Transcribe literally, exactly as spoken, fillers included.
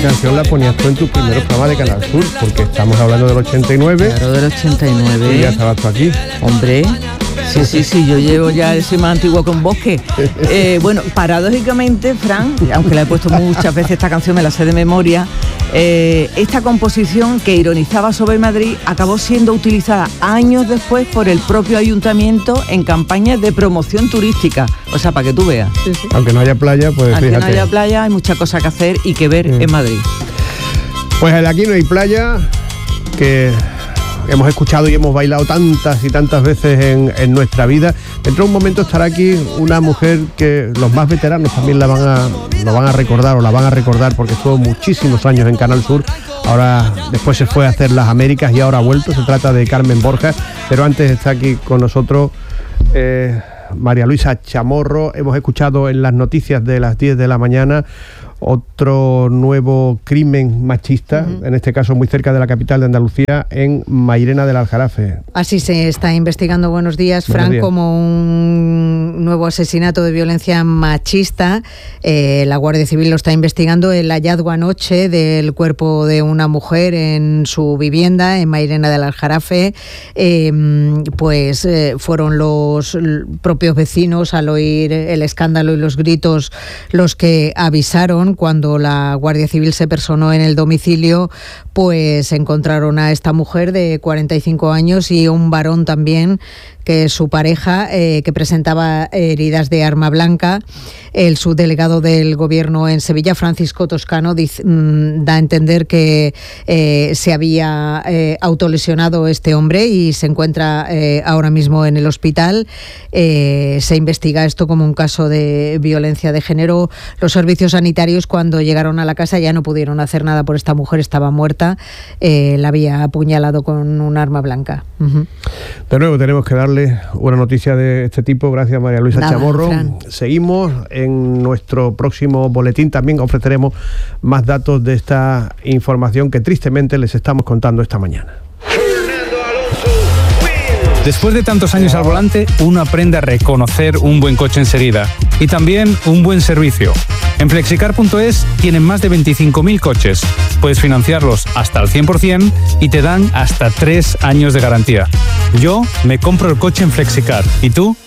canción la ponías tú en tu primer programa de Canal Sur, porque estamos hablando del ochenta y nueve. Claro, del ochenta y nueve. Y ya estabas tú aquí. Hombre, sí, sí, sí, yo llevo ya ese más antiguo que un bosque. Eh, bueno, paradójicamente, Fran, aunque la he puesto muchas veces esta canción, me la sé de memoria, eh, esta composición que ironizaba sobre Madrid acabó siendo utilizada años después por el propio ayuntamiento en campañas de promoción turística. O sea, para que tú veas. Sí, sí. Aunque no haya playa, pues Aunque fíjate. no haya playa, hay mucha cosa que hacer y que ver mm. en Madrid. Pues aquí no hay playa, que hemos escuchado y hemos bailado tantas y tantas veces en, en nuestra vida. Dentro de un momento estará aquí una mujer que los más veteranos también la van a, lo van a recordar o la van a recordar, porque estuvo muchísimos años en Canal Sur. Ahora, después se fue a hacer las Américas y ahora ha vuelto. Se trata de Carmen Borja, pero antes está aquí con nosotros eh, María Luisa Chamorro. Hemos escuchado en las noticias de las diez de la mañana otro nuevo crimen machista, uh-huh. en este caso muy cerca de la capital de Andalucía, en Mairena del Aljarafe. Así se está investigando, buenos días, Fran, buenos días. Como un nuevo asesinato de violencia machista. Eh, la Guardia Civil lo está investigando. El hallazgo anoche del cuerpo de una mujer en su vivienda en Mairena del Aljarafe, eh, pues eh, fueron los propios vecinos, al oír el escándalo y los gritos, los que avisaron. Cuando la Guardia Civil se personó en el domicilio, pues encontraron a esta mujer de cuarenta y cinco años y un varón también, que es su pareja, eh, que presentaba heridas de arma blanca. El subdelegado del Gobierno en Sevilla, Francisco Toscano, dice, mmm, da a entender que eh, se había eh, autolesionado este hombre y se encuentra eh, ahora mismo en el hospital. Eh, se investiga esto como un caso de violencia de género. Los servicios sanitarios, cuando llegaron a la casa, ya no pudieron hacer nada por esta mujer, estaba muerta. Eh, la había apuñalado con un arma blanca. Uh-huh. De nuevo tenemos que darle una noticia de este tipo. Gracias, María Luisa Nada, Chamorro. Fran. Seguimos en nuestro próximo boletín. También ofreceremos más datos de esta información que tristemente les estamos contando esta mañana. Después de tantos años al volante, uno aprende a reconocer un buen coche enseguida y también un buen servicio. En flexicar punto es tienen más de veinticinco mil coches. Puedes financiarlos hasta el cien por ciento y te dan hasta tres años de garantía. Yo me compro el coche en Flexicar. ¿Y tú?